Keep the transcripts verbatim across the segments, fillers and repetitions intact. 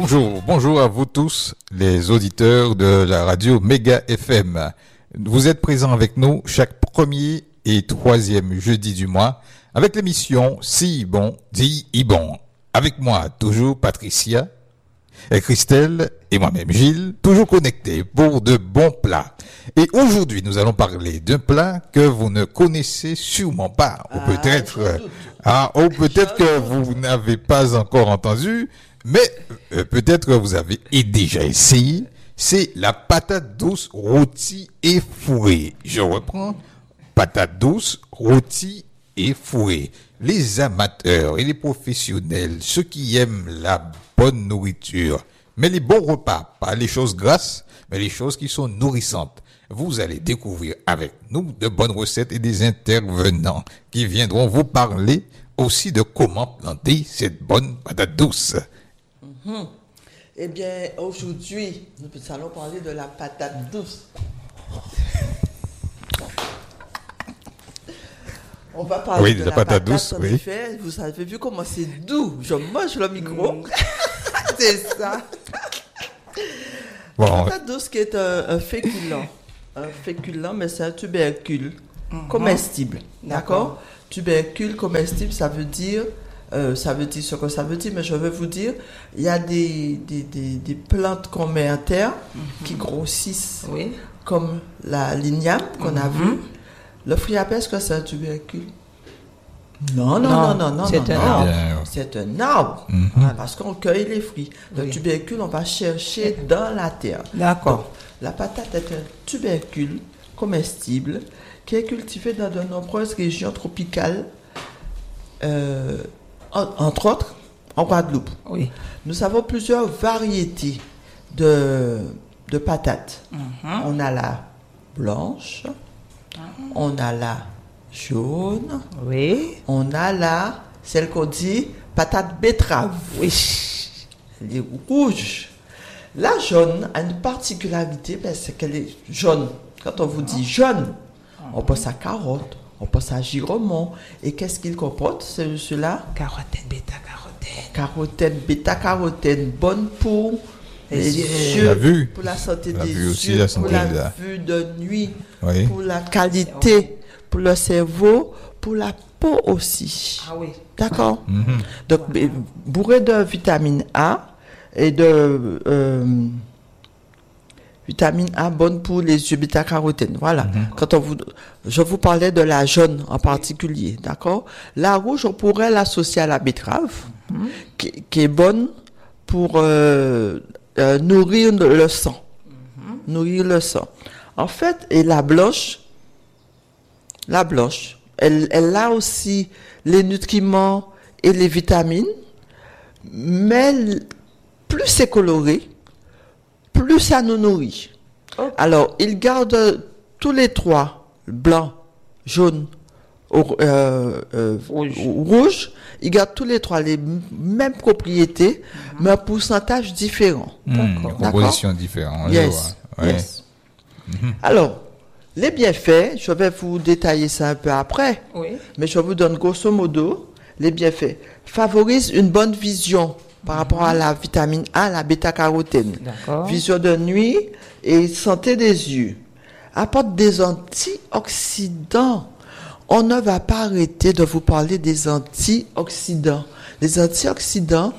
Bonjour, bonjour à vous tous, les auditeurs de la radio Méga F M. Vous êtes présents avec nous chaque premier et troisième jeudi du mois avec l'émission Si bon, dit I bon. Avec moi, toujours Patricia, et Christelle et moi-même Gilles, toujours connectés pour de bons plats. Et aujourd'hui, nous allons parler d'un plat que vous ne connaissez sûrement pas, ou ah, peut-être, ah, ou peut-être que vous n'avez pas encore entendu, mais euh, peut-être que vous avez déjà essayé. C'est la patate douce rôtie et fourrée. Je reprends, patate douce rôtie et fourrée. Les amateurs et les professionnels, ceux qui aiment la bonne nourriture, mais les bons repas, pas les choses grasses, mais les choses qui sont nourrissantes. Vous allez découvrir avec nous de bonnes recettes et des intervenants qui viendront vous parler aussi de comment planter cette bonne patate douce. Mmh. Eh bien, aujourd'hui, nous allons parler de la patate douce. On va parler oui, de la, la patate, patate douce. en Oui. effet. Vous avez vu comment c'est doux. Je mange le micro. Mmh. C'est ça. Bon, la patate douce qui est un, un féculent. Un féculent, mais c'est un tubercule mmh. comestible. D'accord, d'accord. Tubercule comestible, ça veut dire... Euh, ça veut dire ce que ça veut dire, mais je veux vous dire, il y a des, des, des, des plantes qu'on met à terre mm-hmm. qui grossissent, oui. comme la ligname qu'on mm-hmm. a vue. Le fruit à est-ce que c'est un tubercule? Non, non, non, non, non, c'est non, un non. arbre. C'est un arbre, mm-hmm. parce qu'on cueille les fruits. Le oui. tubercule, on va chercher dans la terre. D'accord. Donc, la patate est un tubercule comestible qui est cultivé dans de nombreuses régions tropicales. Euh, Entre autres, en Guadeloupe. Oui. Nous avons plusieurs variétés de, de patates. Mm-hmm. On a la blanche, mm-hmm. on a la jaune, oui. on a la, celle qu'on dit patate betterave. Oui. Elle est rouge. La jaune a une particularité, parce qu'elle est jaune. Quand on vous dit jaune, mm-hmm. on pense à carotte. On pense à giromon. Et qu'est-ce qu'il comporte, cela? Carotène, bêta-carotène. Carotène, bêta-carotène, bonne pour les, les yeux, la vue. Pour la santé la des vue aussi, yeux, la santé pour la de la... vue de nuit, oui. pour la qualité, pour le cerveau, pour la peau aussi. Ah oui. D'accord? Mm-hmm. Donc, bourré de vitamine A et de... Euh, vitamine A, bonne pour les yeux, bêta-carotène. Voilà. Mm-hmm. Quand on vous, je vous parlais de la jaune en particulier, d'accord? La rouge, on pourrait l'associer à la betterave, mm-hmm. qui, qui est bonne pour euh, euh, nourrir le sang. Mm-hmm. Nourrir le sang. En fait, et la blanche, la blanche, elle, elle a aussi les nutriments et les vitamines, mais plus c'est coloré, plus ça nous nourrit. Okay. Alors, il garde tous les trois, blanc, jaune, euh, euh, rouge. rouge, il garde tous les trois les m- mêmes propriétés, mm-hmm. mais un pourcentage différent. Mmh, composition différente. Yes. Ouais. yes. Mm-hmm. Alors, les bienfaits, je vais vous détailler ça un peu après, oui. mais je vous donne grosso modo les bienfaits. Favorise une bonne vision par mmh. rapport à la vitamine A, la bêta-carotène. D'accord. Vision de nuit et santé des yeux. Apporte des antioxydants. On ne va pas arrêter de vous parler des antioxydants. Les antioxydants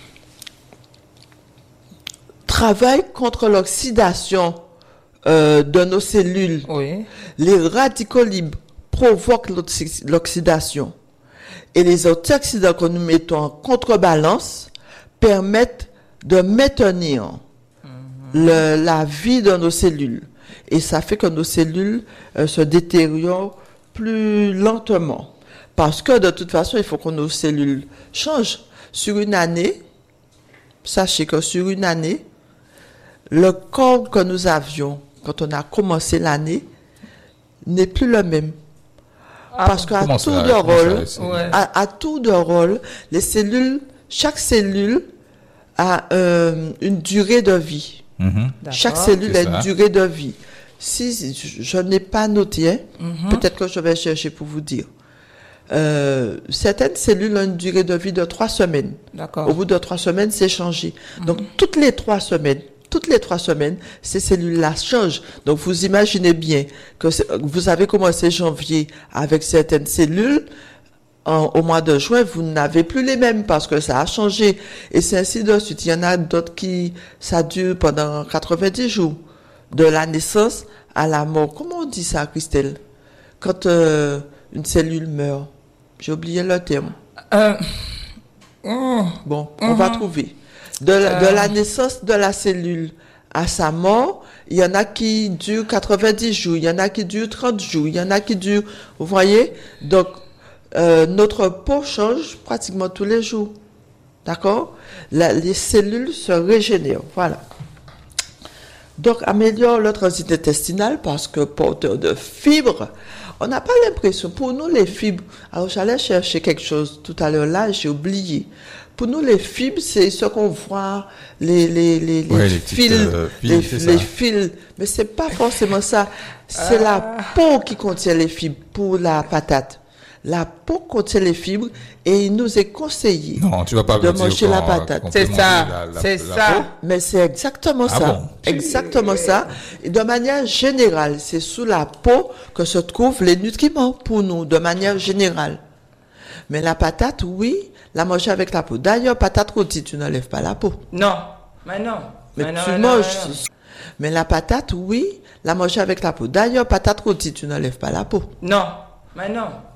travaillent contre l'oxydation euh, de nos cellules. Oui. Les radicaux libres provoquent l'oxydation. Et les antioxydants que nous mettons en contrebalance permettent de maintenir mmh. le, la vie de nos cellules. Et ça fait que nos cellules euh, se détériorent plus lentement. Parce que de toute façon, il faut que nos cellules changent. Sur une année, sachez que sur une année, le corps que nous avions quand on a commencé l'année n'est plus le même. Ah, Parce qu'à tour ça, de rôle, ouais. à, à tour de rôle, les cellules, chaque cellule a euh, une durée de vie. Mm-hmm. Chaque cellule a une durée de vie. Si je, je n'ai pas noté, mm-hmm. peut-être que je vais chercher pour vous dire. euh, certaines cellules ont une durée de vie de trois semaines. D'accord. Au bout de trois semaines, c'est changé. Donc, toutes les trois semaines, toutes les trois semaines, ces cellules-là changent. Donc, vous imaginez bien que c'est- vous avez commencé janvier avec certaines cellules. En- au mois de juin, vous n'avez plus les mêmes parce que ça a changé. Et c'est ainsi de suite. Il y en a d'autres qui, ça dure pendant quatre-vingt-dix jours. De la naissance à la mort. Comment on dit ça, Christelle? Quand euh, une cellule meurt. J'ai oublié le terme. Euh, hum, Bon, on va trouver. De la, de la naissance de la cellule à sa mort, il y en a qui durent quatre-vingt-dix jours, il y en a qui durent trente jours, il y en a qui durent... Vous voyez? Donc, euh, notre peau change pratiquement tous les jours. D'accord? La- les cellules se régénèrent. Voilà. Donc, améliore le transit intestinal parce que porteur de fibres, on n'a pas l'impression, pour nous les fibres, alors j'allais chercher quelque chose tout à l'heure là, j'ai oublié. Pour nous les fibres, c'est ce qu'on voit, les, les, les, les Ouais, les fils, petites, euh, fils, les, c'est les ça. fils, mais c'est pas forcément ça. C'est la peau qui contient les fibres pour la patate. La peau contient les fibres et il nous est conseillé Non, tu vas pas de me dire manger la qu'on- patate. qu'on C'est peut ça, manger la- la- c'est la ça. peau. Mais c'est exactement Ah ça. bon? Exactement ça. Et de manière générale, c'est sous la peau que se trouvent les nutriments pour nous, de manière générale. Mais la patate, oui, la manger avec la peau. D'ailleurs, patate rôtie, tu n'enlèves pas la peau. non, mais non. Mais non, tu non, manges. non, non. Mais la patate, oui, la manger avec la peau. D'ailleurs, patate rôtie, tu n'enlèves pas la peau. Non, mais non.